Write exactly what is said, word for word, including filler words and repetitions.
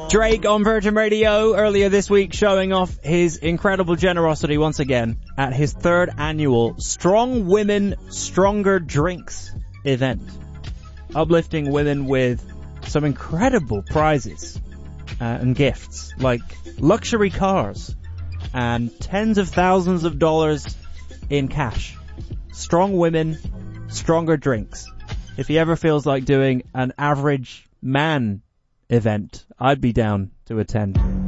Drake on Virgin Radio earlier this week showing off his incredible generosity once again at his third annual Strong Women, Stronger Drinks event. Uplifting women with some incredible prizes uh, and gifts like luxury cars and tens of thousands of dollars in cash. Strong Women, Stronger Drinks. If he ever feels like doing an average man event, I'd be down to attend.